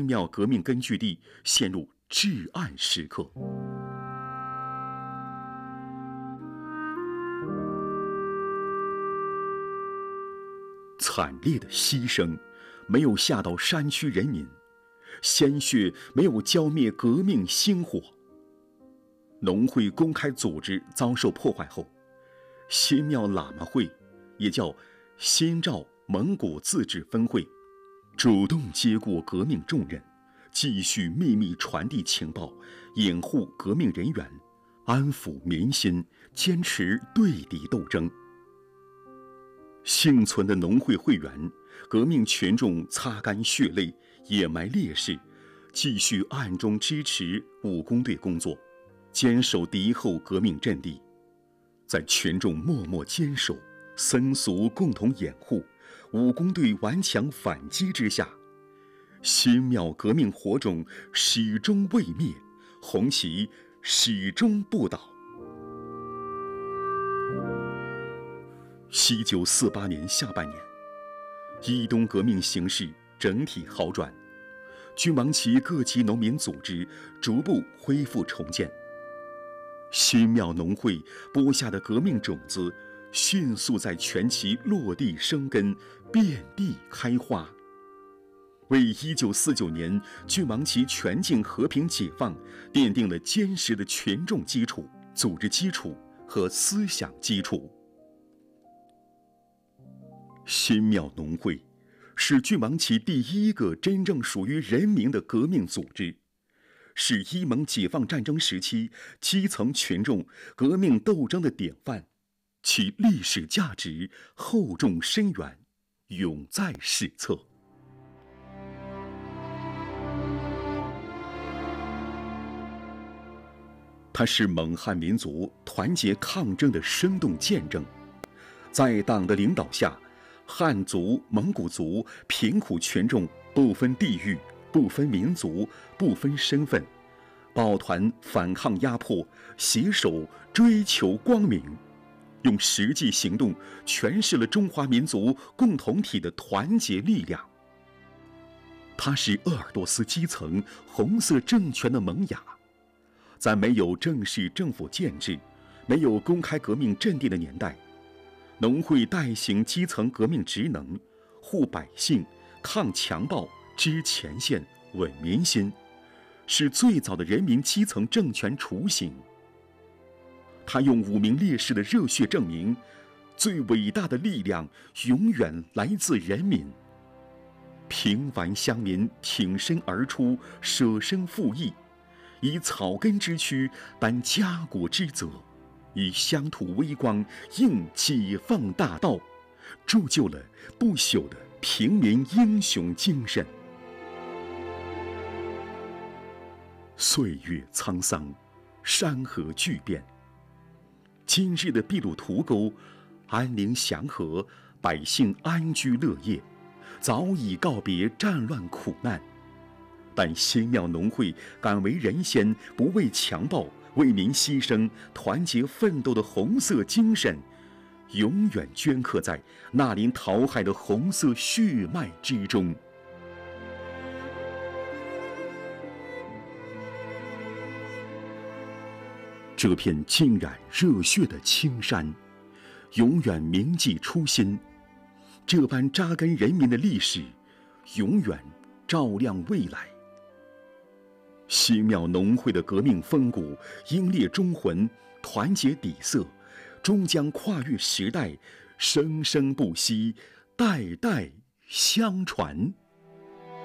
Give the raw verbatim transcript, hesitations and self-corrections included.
新庙革命根据地陷入至暗时刻。惨烈的牺牲没有吓到山区人民，鲜血没有浇灭革命星火。农会公开组织遭受破坏后，新庙喇嘛会，也叫新赵蒙古自治分会，主动接过革命重任，继续秘密传递情报，掩护革命人员，安抚民心，坚持对敌斗争。幸存的农会会员、革命群众擦干血泪，掩埋烈士，继续暗中支持武工队工作，坚守敌后革命阵地。在群众默默坚守、僧俗共同掩护、武工队顽强反击之下，新庙革命火种始终未灭，红旗始终不倒。一九四八年下半年，伊东革命形势整体好转，军王旗各级农民组织逐步恢复重建。新庙农会播下的革命种子迅速在全旗落地生根，遍地开花，为一九四九年军王旗全境和平解放奠定了坚实的群众基础、组织基础和思想基础。新庙农会是军王旗第一个真正属于人民的革命组织，是伊蒙解放战争时期基层群众革命斗争的典范，其历史价值厚重深远，永在史册。它是蒙汉民族团结抗争的生动见证，在党的领导下，汉族、蒙古族、贫苦群众不分地域、不分民族、不分身份，抱团反抗压迫，携手追求光明，用实际行动诠释了中华民族共同体的团结力量。它是鄂尔多斯基层红色政权的萌芽，在没有正式政府建制、没有公开革命阵地的年代，农会代行基层革命职能，护百姓、抗强暴、知前线、稳民心，是最早的人民基层政权雏形。他用五名烈士的热血证明，最伟大的力量永远来自人民。平凡乡民挺身而出，舍身负义，以草根之躯担家国之责，以乡土微光映解放大道，铸就了不朽的平民英雄精神。岁月沧桑，山河巨变，今日的秘鲁土沟安宁祥和，百姓安居乐业，早已告别战乱苦难。但新庙农会敢为人先，不畏强暴，为民牺牲，团结奋斗的红色精神，永远镌刻在那林淘海的红色血脉之中。这片浸染热血的青山，永远铭记初心，这般扎根人民的历史，永远照亮未来。新庙农会的革命风骨，英烈忠魂，团结底色，终将跨越时代，生生不息，代代相传。